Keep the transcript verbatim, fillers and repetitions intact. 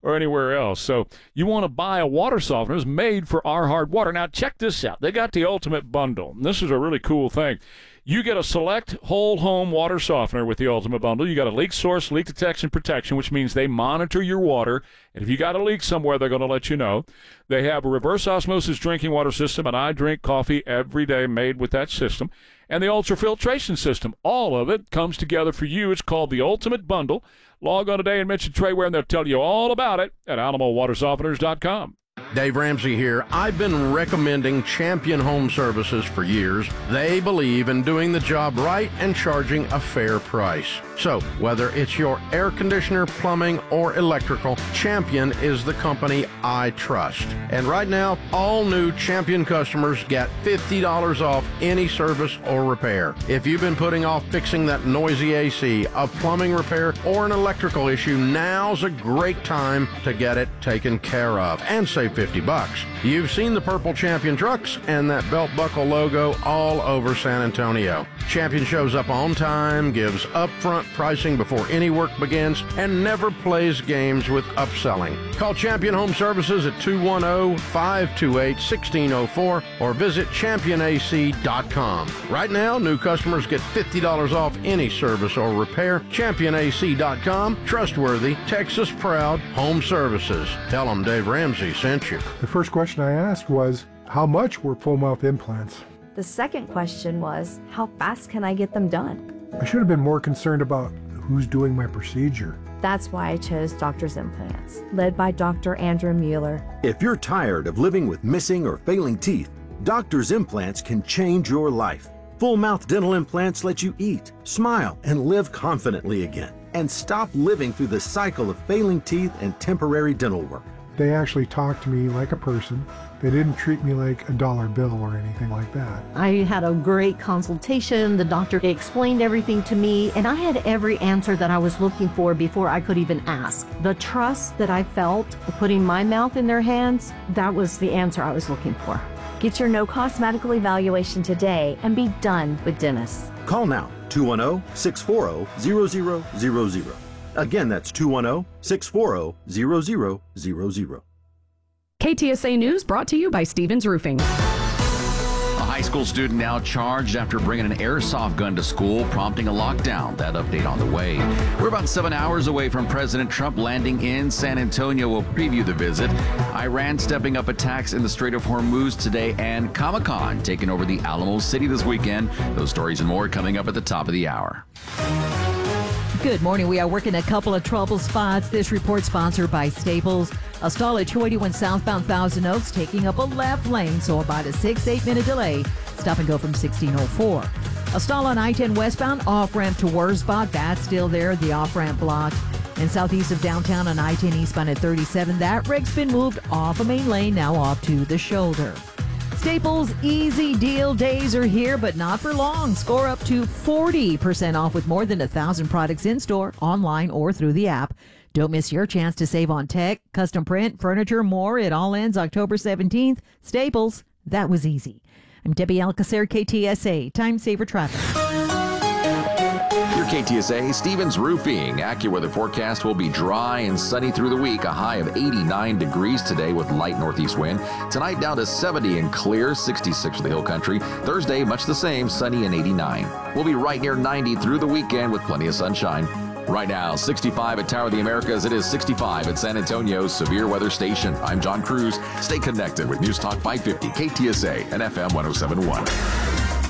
or anywhere else. So you want to buy a water softener that's made for our hard water. Now, check this out. They got the ultimate bundle. And this is a really cool thing. You get a select whole home water softener with the ultimate bundle. You got a leak source, leak detection protection, which means they monitor your water. And if you got a leak somewhere, they're going to let you know. They have a reverse osmosis drinking water system, and I drink coffee every day made with that system. And the ultrafiltration system. All of it comes together for you. It's called the ultimate bundle. Log on today and mention Trayware, and they'll tell you all about it at Alamo Water Softeners dot com. Dave Ramsey here. I've been recommending Champion Home Services for years. They believe in doing the job right and charging a fair price. So, whether it's your air conditioner, plumbing, or electrical, Champion is the company I trust. And right now, all new Champion customers get fifty dollars off any service or repair. If you've been putting off fixing that noisy A C, a plumbing repair, or an electrical issue, now's a great time to get it taken care of and save fifty bucks. You've seen the purple Champion trucks and that belt buckle logo all over San Antonio. Champion shows up on time, gives upfront pricing before any work begins, and never plays games with upselling. Call Champion Home Services at two one zero, five two eight, one six zero four or visit champion A C dot com. Right now, new customers get fifty dollars off any service or repair. champion A C dot com. Trustworthy, Texas proud home services. Tell them Dave Ramsey sent you. The first question I asked was, how much were full mouth implants? The second question was, how fast can I get them done? I should have been more concerned about who's doing my procedure. That's why I chose Doctor's Implants, led by Doctor Andrew Mueller. If you're tired of living with missing or failing teeth, Doctor's Implants can change your life. Full mouth dental implants let you eat, smile, and live confidently again, and stop living through the cycle of failing teeth and temporary dental work. They actually talked to me like a person. They didn't treat me like a dollar bill or anything like that. I had a great consultation. The doctor explained everything to me, and I had every answer that I was looking for before I could even ask. The trust that I felt putting my mouth in their hands, that was the answer I was looking for. Get your no-cost medical evaluation today and be done with dentists. Call now, two one zero, six four zero, zero zero zero zero. Again, that's two one zero, six four zero, zero zero zero zero. K T S A News brought to you by Stevens Roofing. A high school student now charged after bringing an airsoft gun to school, prompting a lockdown. That update on the way. We're about seven hours away from President Trump landing in San Antonio. We'll preview the visit. Iran stepping up attacks in the Strait of Hormuz today, and Comic-Con taking over the Alamo City this weekend. Those stories and more coming up at the top of the hour. Good morning. We are working a couple of trouble spots. This report sponsored by Staples. A stall at two eighty-one southbound Thousand Oaks taking up a left lane, so about a six, eight minute delay. Stop and go from sixteen oh four. A stall on I ten westbound off-ramp to Wurzbach. That's still there, the off-ramp block. And southeast of downtown on I ten eastbound at thirty-seven. That rig's been moved off a main lane, now off to the shoulder. Staples Easy Deal days are here, but not for long. Score up to forty percent off with more than one thousand products in-store, online, or through the app. Don't miss your chance to save on tech, custom print, furniture, more. It all ends October seventeenth. Staples, that was easy. I'm Debbie Alcacer, K T S A, Time Saver Traffic. Your K T S A Stevens Roofing. AccuWeather forecast will be dry and sunny through the week. A high of eighty-nine degrees today with light northeast wind. Tonight down to seventy and clear, sixty-six for the hill country. Thursday, much the same, sunny and eighty-nine. We'll be right near ninety through the weekend with plenty of sunshine. Right now, sixty-five at Tower of the Americas. It is sixty-five at San Antonio's Severe Weather Station. I'm John Cruz. Stay connected with News Talk five fifty, K T S A, and F M one oh seven point one.